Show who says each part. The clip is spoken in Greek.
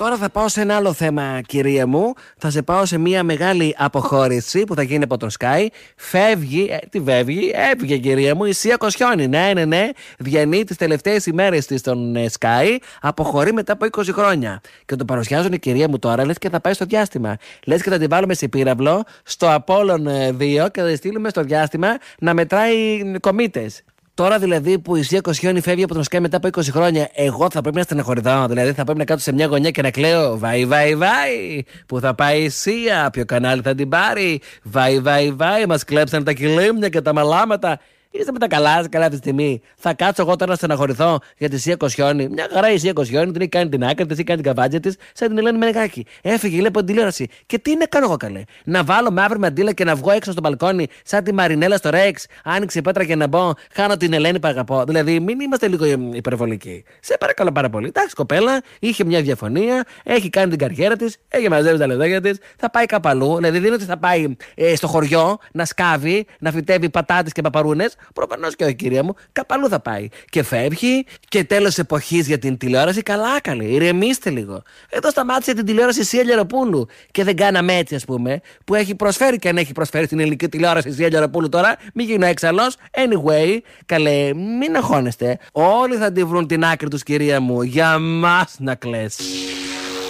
Speaker 1: Τώρα θα πάω σε ένα άλλο θέμα, κυρία μου. Θα σε πάω σε μια μεγάλη αποχώρηση που θα γίνει από τον Sky. Φεύγει, έφυγε, κυρία μου, η Σία Κοσιόνη. Ναι. Διανύει τις τελευταίες ημέρες της στον Sky. Αποχωρεί μετά από 20 χρόνια. Και το παρουσιάζουν, κυρία μου, τώρα λες και θα πάει στο διάστημα. Λες και θα την βάλουμε σε πύραυλο στο Απόλλων 2 και θα τη στείλουμε στο διάστημα να μετράει κομήτες. Τώρα δηλαδή που η Σία Κοσιόνη φεύγει από τον Sky μετά από 20 χρόνια, εγώ θα πρέπει να στεναχωρηθώ. Δηλαδή θα πρέπει να κάτσω σε μια γωνιά και να κλαίω. Βάι. Πού θα πάει η Σία, ποιο κανάλι θα την πάρει. Βάι. Μας κλέψαν τα κυλίμια και τα μαλάματα. Είστε με τα καλά αυτή τη στιγμή. Θα κάτσω εγώ τώρα να στεναχωρηθώ για τη Σία Κοσιόνη. Μια χαρά η Σία Κοσιόνη, την έχει κάνει την άκρη τη, έχει κάνει την καβάτζια τη, σαν την Ελένη Μενεγάκη. Έφυγε, λέει, από την τηλεόραση. Και τι να κάνω εγώ, καλέ. Να βάλω μαύρη μαντήλα και να βγω έξω στο μπαλκόνι, σαν τη Μαρινέλα στο Ρεξ. Άνοιξε η πέτρα και να μπω, χάνω την Ελένη που αγαπώ. Δηλαδή, μην είμαστε λίγο υπερβολικοί. Σε παρακαλώ πάρα πολύ. Εντάξει, κοπέλα, είχε μια διαφωνία, έχει κάνει την καριέρα τη, έχει μαζεύει τα λεφτάκια τη, θα πάει κάπου αλλού. Δηλαδή, δεν είναι ότι θα πάει στο χωριό να σκάβει, να φυτεύει πατάτε και παπαρούνες. Προφανώς και όχι, κυρία μου, κάπου αλλού θα πάει. Και φεύγει και τέλος εποχής για την τηλεόραση. Καλά, καλή, ηρεμήστε λίγο. Εδώ σταμάτησε την τηλεόραση η Σία Λιαροπούλου. Και δεν κάναμε έτσι, ας πούμε, που έχει προσφέρει και αν έχει προσφέρει στην ελληνική τηλεόραση η Σία Λιαροπούλου τώρα. Μην γίνω έξαλλος. Anyway, καλέ, μην αγχώνεστε. Όλοι θα τη βρουν την άκρη τους, κυρία μου. Για μας να κλαις.